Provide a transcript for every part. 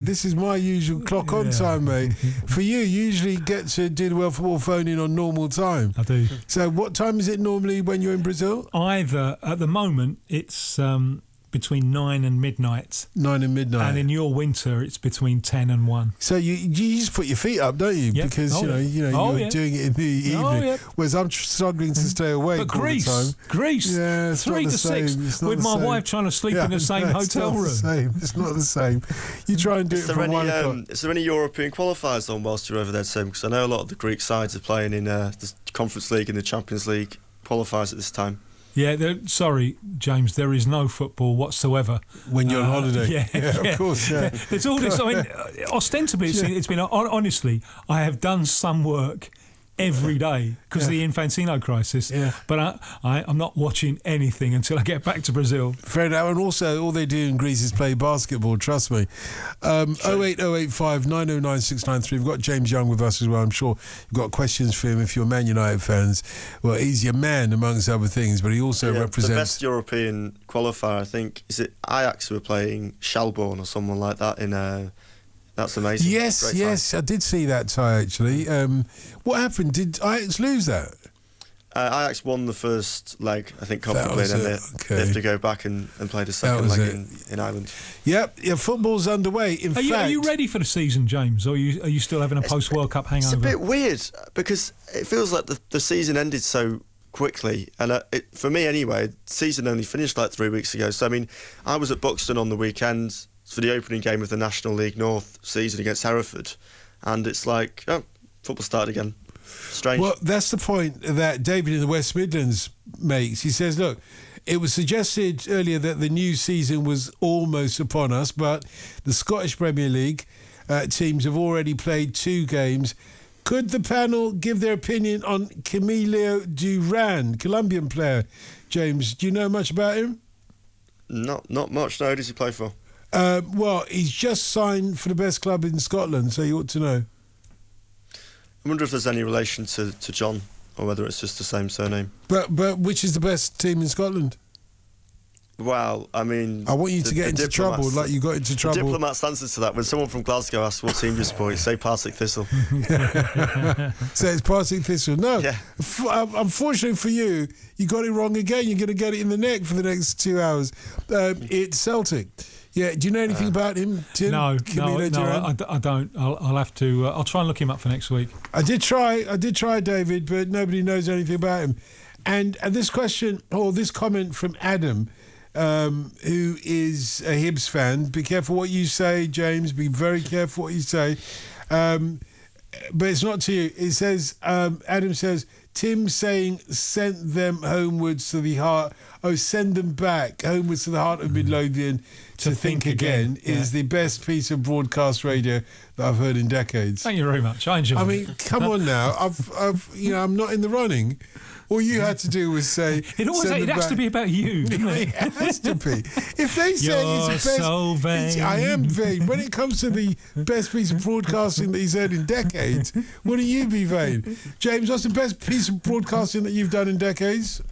This is my usual clock on time, mate. For you usually get to do the World Football phone-in on normal time. I do. So what time is it normally when you're in Brazil? Either, at the moment, it's between 9 and midnight. 9 and midnight. And in your winter, it's between 10 and 1. So you just put your feet up, don't you? Yep. Because you're doing it in the evening. Whereas I'm struggling to stay awake but all the time. Greece, yeah, 3 to 6, with my wife trying to sleep in the same hotel room. It's not the same. You try and do it from 1 o'clock. Is there any European qualifiers on whilst you're over there, Tim? Because I know a lot of the Greek sides are playing in the Conference League and the Champions League qualifiers at this time. Yeah, sorry, James, there is no football whatsoever. When you're on holiday. Yeah, of course, yeah. There's all this, I mean, ostensibly, it's been, honestly, I have done some work every day because of the Infantino crisis. Yeah. But I'm not watching anything until I get back to Brazil. Fair enough. And also, all they do in Greece is play basketball, trust me. 08085 909 693. We've got James Young with us as well. I'm sure you've got questions for him if you're Man United fans. Well, he's your man, amongst other things, but he also represents... The best European qualifier, I think, is it Ajax who were playing Shelbourne or someone like that in... That's amazing. Yes, I did see that tie actually. What happened? Did Ajax lose that? Ajax won the first leg, I think, comfortably, and then they have to go back and play the second leg in Ireland. Yep, football's underway. In fact, are you ready for the season, James, or are you still having a post-World Cup hangover? It's a bit weird because it feels like the season ended so quickly, and for me anyway, the season only finished like 3 weeks ago. So I mean, I was at Buxton on the weekend for the opening game of the National League North season against Hereford, and it's like, football started again. Strange. Well, that's the point that David in the West Midlands makes. He says, look, it was suggested earlier that the new season was almost upon us, but the Scottish Premier League teams have already played 2 games. Could the panel give their opinion on Camilo Duran, Colombian player? James, do you know much about him? Not much. No, who does he play for? Well, he's just signed for the best club in Scotland, so you ought to know. I wonder if there's any relation to John, or whether it's just the same surname. But which is the best team in Scotland? Well, I mean... I want you to get into trouble like you got into trouble. The Diplomat's answer to that, when someone from Glasgow asks what team you support, you say Partick Thistle. So it's Partick Thistle. No, unfortunately for you, you got it wrong again. You're going to get it in the neck for the next 2 hours. It's Celtic. Yeah, do you know anything about him, Tim? No, I don't. I'll have to. I'll try and look him up for next week. I did try, David, but nobody knows anything about him. And this question, or this comment from Adam, who is a Hibs fan. Be careful what you say, James. Be very careful what you say. But it's not to you. It says, Adam says, Tim saying sent them homewards to the heart. Oh, send them back homewards to the heart of Midlothian to think again is the best piece of broadcast radio that I've heard in decades. Thank you very much. I enjoy it. I mean, come on now. I'm not in the running. All you had to do was say... It has to be about you, doesn't it? It has to be. If they say You're it's the best... so vain. I am vain. When it comes to the best piece of broadcasting that he's heard in decades, wouldn't you be vain? James, what's the best piece of broadcasting that you've done in decades?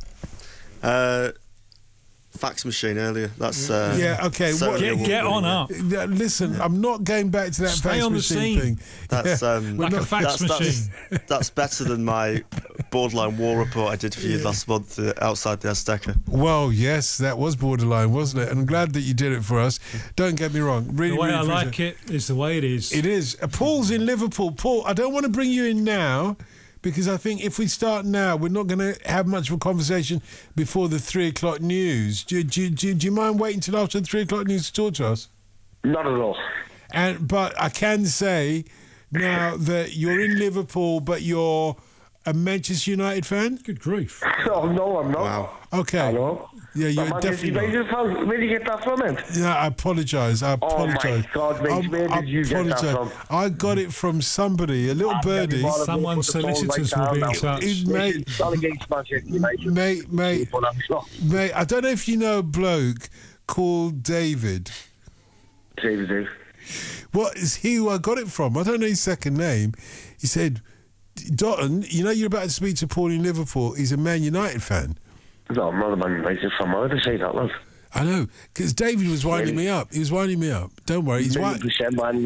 Fax machine earlier. That's okay. Get on up. Listen, I'm not going back to that Stay fax machine thing. That's like a fax machine. That's better than my borderline war report I did for you last month outside the Azteca. Well, yes, that was borderline, wasn't it? And I'm glad that you did it for us. Don't get me wrong. Really, the way really I like it is the way it is. It is. Paul's in Liverpool. Paul, I don't want to bring you in now, because I think if we start now, we're not going to have much of a conversation before the 3 o'clock news. Do you mind waiting until after the 3 o'clock news to talk to us? Not at all. But I can say now that you're in Liverpool, but you're a Manchester United fan? Good grief. Oh, no, I'm not. Wow. Okay. Hello? Yeah, you're definitely not. Where did you get that from, man? Yeah, I apologise. Oh, my God, mate. Where did you get that from? I got it from somebody, a little birdie. Someone's solicitors will be in touch. Mate, I don't know if you know a bloke called David. David who? What is he who I got it from? I don't know his second name. He said, Dotton, you know you're about to speak to Paul in Liverpool. He's a Man United fan. No, I'm not a Man United fan. Why would I say that, love? I know, because David was winding me up. He was winding me up. Don't worry. He's 90% Man